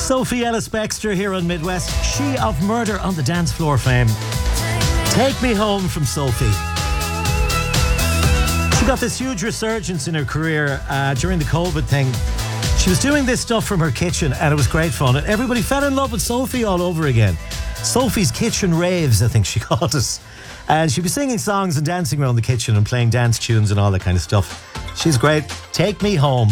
Sophie Ellis-Bextor here on Midwest. She of Murder on the Dance Floor fame. Take Me Home from Sophie. She got this huge resurgence in her career during the COVID thing. She was doing this stuff from her kitchen and it was great fun. And everybody fell in love with Sophie all over again. Sophie's Kitchen Raves, I think she called us. And she'd be singing songs and dancing around the kitchen and playing dance tunes and all that kind of stuff. She's great. Take Me Home.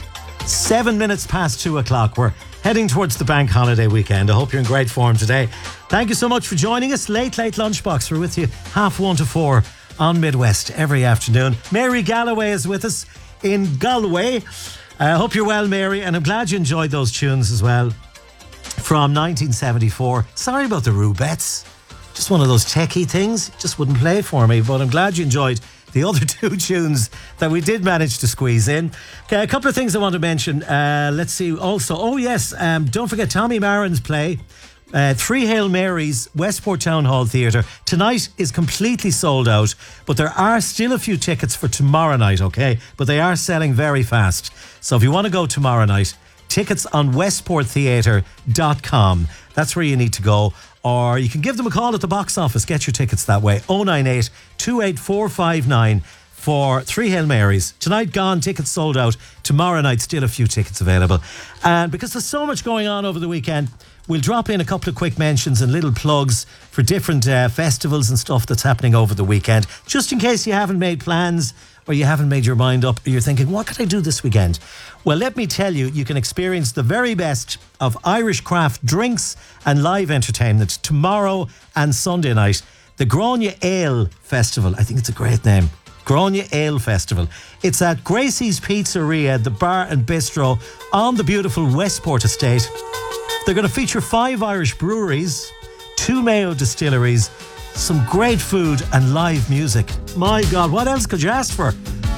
7 minutes past 2 o'clock. We're heading towards the bank holiday weekend. I hope you're in great form today. Thank you so much for joining us. Late Lunchbox. We're with you 1:30 to 4 on Midwest every afternoon. Mary Galloway is with us in Galway. I hope you're well, Mary, and I'm glad you enjoyed those tunes as well from 1974. Sorry about the Rubettes. Just one of those techie things. Just wouldn't play for me, but I'm glad you enjoyed the other two tunes that we did manage to squeeze in. Okay, a couple of things I want to mention. Let's see also. Oh, yes, don't forget Tommy Marin's play. 3 Hail Marys, Westport Town Hall Theatre. Tonight is completely sold out, but there are still a few tickets for tomorrow night, okay? But they are selling very fast. So if you want to go tomorrow night, tickets on westporttheatre.com. That's where you need to go. Or you can give them a call at the box office. Get your tickets that way. 098 28459 for 3 Hail Marys. Tonight gone, tickets sold out. Tomorrow night, still a few tickets available. And because there's so much going on over the weekend, we'll drop in a couple of quick mentions and little plugs for different festivals and stuff that's happening over the weekend. Just in case you haven't made plans or you haven't made your mind up, or you're thinking, what could I do this weekend? Well, let me tell you, you can experience the very best of Irish craft drinks and live entertainment tomorrow and Sunday night. The Grania Ale Festival. I think it's a great name. Grania Ale Festival. It's at Gracie's Pizzeria, the bar and bistro on the beautiful Westport estate. They're going to feature 5 Irish breweries, 2 Mayo distilleries, some great food and live music. My God, what else could you ask for?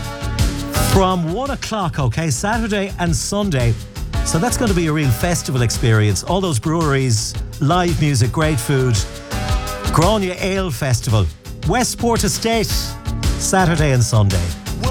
From 1 o'clock, okay, Saturday and Sunday. So that's going to be a real festival experience. All those breweries, live music, great food. Grania Ale Festival, Westport Estate, Saturday and Sunday.